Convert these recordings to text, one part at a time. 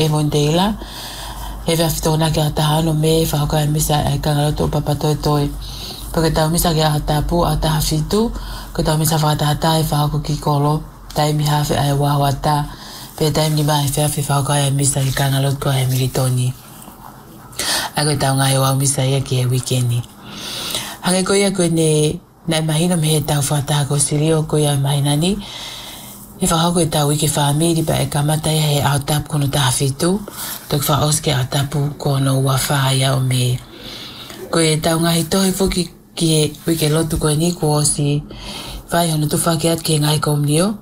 e mondela e va fitona ke ata no me fa ka misa e ka ngalo to papa to porque ta misa ke ata pu ata fitu que ta misa fa ata e fa ko ki kolo ta mi ha fe ai wa wata pe ta mi ba fa ka misa ke ka ngalo ko e militoni aga ta ngai wa misa ya ke weekendi hanga ko ya ko ne na imagino me ta fa ta ko silio ko ya imaginani e fa ko ta wiki family ba e kamata ya e ata ko no ta fitu to fa oske ata pu ko no wa fa ya o me ko e ta ngai to e foki ki wiki lotu ko ni ko si fa yo no tu fa ke ngai ko mnio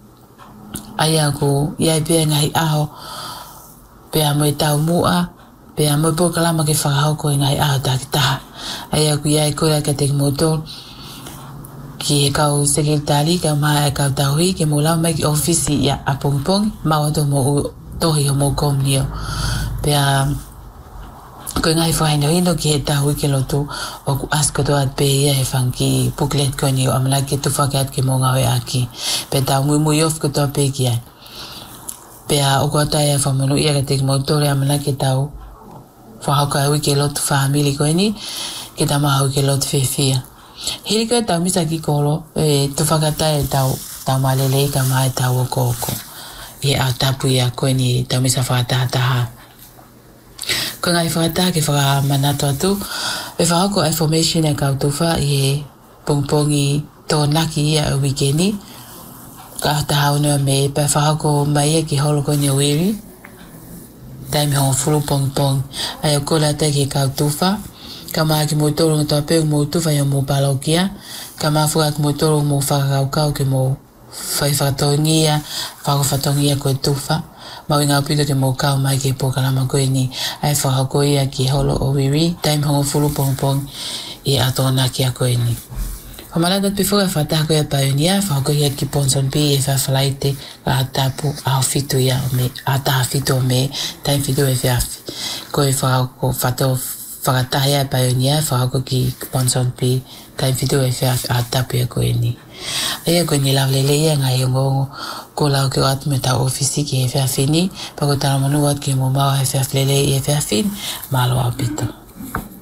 aya ko ya pe ngai ao pe amo ta mua pe amo po kala ma ke fa ko ngai ao ta aya ku ya ko la ka te motor ki e kau sekretari ka maa e kau taui ke mo lau mai ki ofisi ya a pongpong ma wato mo tohi o mo komnio pea ko ngai whai no ino ki he taui ke lotu o ku asko to at pe ia e whanki puklet ko ni o amla ke tu whakeat ke mo ngawe aki pe tau mui mui of ko to pe ki ai pea o kua tai e whamonu ia ka te motore amla ke tau whahauka hui ke lotu family ko ni ke ta maha hui ke lotu whewhia Hilika tau misa ki kolo tu whakata e tau malele ka mai tau o koko e au tapu ia koe ni tau misa whakataha ko ngai whakataha ke whakamanato atu e whakako information e kau tuwha i pongpongi tō naki ia o weekendi ka taha unua me pa whakako mai e ki holo koe ni o wiri taimi hongo furu pongpong ai o kola te ki kau tuwha kama ki mo toro ngata pe mo tu fa yo mo palokia kama fua ki mo toro mo fa kau ke mo fa fatonia ko tufa ma winga pito ke mo kau mai ke po kala ma ko ni ai fa ko ia ki holo o wiwi time ho fulu pong e atona ki ko ni kamala dat before fa ta ko ya pioneer fa ko ia ki ponson bi e fa flight a tapu a fitu ya me ata fitu me time fitu e fa ko e fa ko fato whakatahia e pioneer whakako ki ponson pi kai video e whea atapu e koe ni. Ea koe ni laulele ia ngai ongo ko lau ke watu me tau ofisi ki e whea whini, pako tala manu wat ki mo mawa e whea flele i e whea whini, malo apito.